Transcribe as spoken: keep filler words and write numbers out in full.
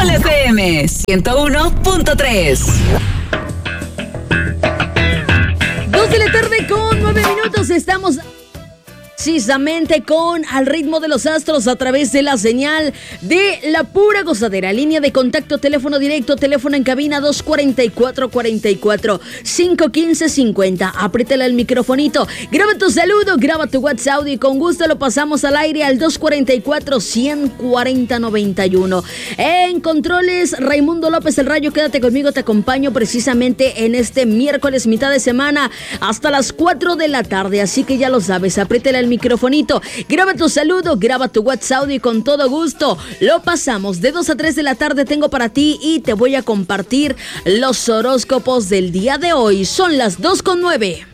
Sol F M ciento uno punto tres. Dos de la tarde con nueve minutos. Estamos precisamente con Al Ritmo de los Astros a través de la señal de La Pura Gozadera. Línea de contacto, teléfono directo, teléfono en cabina dos cuatro cuatro, cuatro cuatro, cinco uno cinco, cincuenta. Apriétale el microfonito, graba tu saludo, graba tu WhatsApp audio y con gusto lo pasamos al aire al dos cuatro cuatro, ciento cuarenta, noventa y uno. En controles, Raimundo López el Rayo. Quédate conmigo, te acompaño precisamente en este miércoles, mitad de semana, hasta las cuatro de la tarde. Así que ya lo sabes, apriétale el microfonito, graba tu saludo, graba tu WhatsApp audio y con todo gusto lo pasamos. De dos a tres de la tarde tengo para ti y te voy a compartir los horóscopos del día de hoy. Son las dos con nueve.